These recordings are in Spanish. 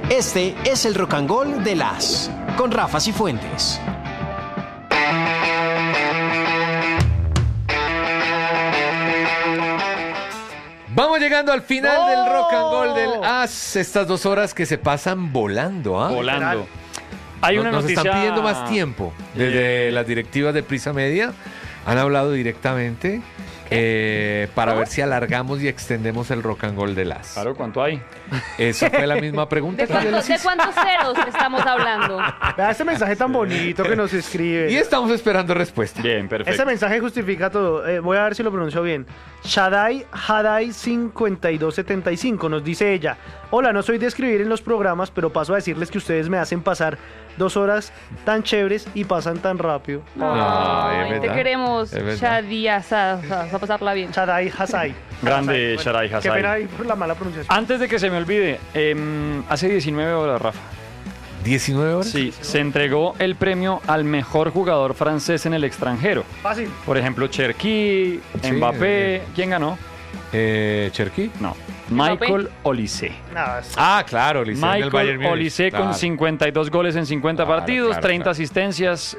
Este es el Rock and Roll de las con Rafa Cifuentes. Vamos llegando al final del Rock and Roll del As. Estas 2 horas que se pasan volando, ¿ah? Volando. Hay una Nos noticia... están pidiendo más tiempo. Desde las directivas de Prisa Media han hablado directamente para ver si alargamos y extendemos el Rock and Roll del As. Claro, ¿cuánto hay? Esa fue la misma pregunta que yo les ¿De hice. cuántos ceros estamos hablando? Vea ese mensaje tan bonito que nos escribe. Y estamos esperando respuesta. Bien, perfecto. Ese mensaje justifica todo. Voy a ver si lo pronuncio bien. Shadai Hadai 5275 nos dice ella: hola, no soy de escribir en los programas, pero paso a decirles que ustedes me hacen pasar 2 horas tan chéveres y pasan tan rápido. Ay, es Ay, te verdad, queremos, es verdad. Shadia, vas a pasarla bien. Shadai Hasai. Grande Hasai. Sharai Qué Hasai. pena ahí por la mala pronunciación. Antes de que se me olvide, hace 19 horas, Rafa. 19 horas. Sí, se entregó el premio al mejor jugador francés en el extranjero. Fácil. Por ejemplo, Cherki, Sí, Mbappé. ¿Quién ganó? ¿Cherki? No. Michael Olise. Nada, es- Ah, claro, Olise en el Bayern Michael Múnich. Olise con Claro. 52 goles en 50 Claro, partidos, claro, 30 claro. asistencias.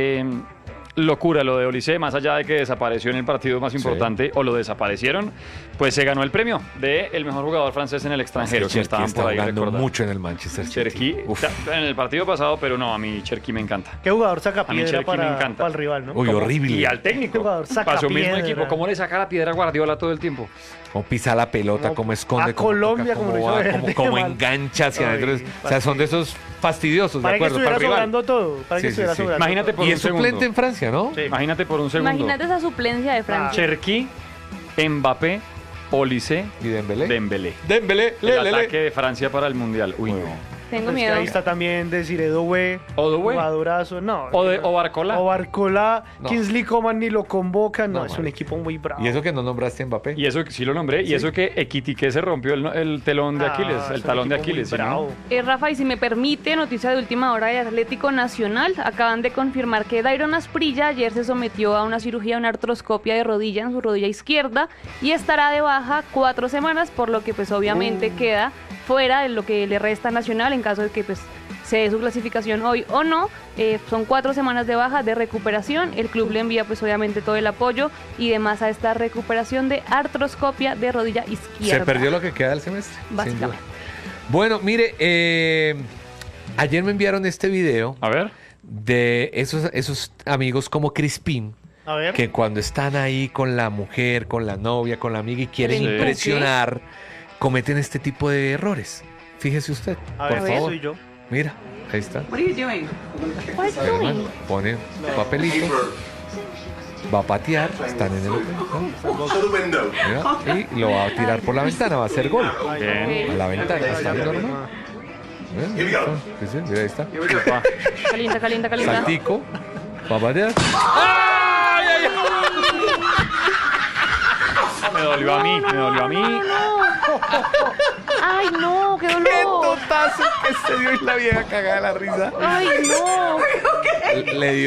Locura lo de Olise, más allá de que desapareció en el partido más importante, o lo desaparecieron, pues se ganó el premio de el mejor jugador francés en el extranjero, que Cherki estaban está por ahí jugando recordando. mucho en el Manchester City. Cherki, Uf. en el partido pasado, pero no, a mí Cherki me encanta. Qué jugador saca A mí piedra Cherki me encanta. para el rival, ¿no? Uy, horrible. Y al técnico, Jugador saca para su mismo piedra. equipo, ¿cómo le saca la piedra a Guardiola todo el tiempo? Cómo pisa la pelota, Como cómo esconde, a cómo Colombia, toca, como cómo lo hizo va, Verde, cómo mal. engancha hacia Ay, adentro. O sea, son de esos fastidiosos, ¿de Para que acuerdo? Para estuviera el rival. sobrando todo. Para que Sí, estuviera sí, sí. sobrando Imagínate todo. por Y un es suplente segundo. en Francia, ¿no? Sí. Imagínate por un segundo. Imagínate esa suplencia de Francia. Cherki, Mbappé, Olise, ¿Y Dembélé? Dembélé. Dembélé, El ataque de Francia para el Mundial. Uy, no. Tengo Pues que miedo. ahí está también Desiree Doué. Doué. Jugadorazo. No. O Barcola. O Barcola. No. Kingsley Coman ni lo convocan. No, No, es un marica. equipo muy bravo. Y eso que no nombraste a Mbappé. Y eso que sí lo nombré, y eso que Ekitike se rompió el telón de Aquiles, Ah, es el un talón de equipo muy Aquiles, ¿sí, no? bravo. Rafa, y si me permite, noticia de última hora de Atlético Nacional. Acaban de confirmar que Dairon Asprilla ayer se sometió a una cirugía, una artroscopia de rodilla en su rodilla izquierda y estará de baja 4 semanas, por lo que pues obviamente queda fuera de lo que le resta a Nacional en caso de que pues se dé su clasificación hoy o no. Son 4 semanas de baja de recuperación. El club le envía pues obviamente todo el apoyo y demás a esta recuperación de artroscopia de rodilla izquierda. Se perdió lo que queda del semestre. sin duda. Básicamente. Bueno, mire, ayer me enviaron este video A ver. de esos amigos como Crispín, A ver. que cuando están ahí con la mujer, con la novia, con la amiga y quieren Sí. impresionar, cometen este tipo de errores. Fíjese usted, A por ver, favor. soy yo. Mira, ahí está. What are you doing? Pone papelito, va a patear, están en el hotel, mira, y lo va a tirar por la ventana, va a hacer gol. Bien. A la ventana, está normal. Mira, sí, sí, mira, ahí está. Upa. Calienta, calienta, calienta. Saltico, va a patear. Me dolió a mí, me dolió a mí. Ay, no, qué ¡Qué dolor. totazo que se dio y la vieja cagada de la risa! Ay, no. Le dio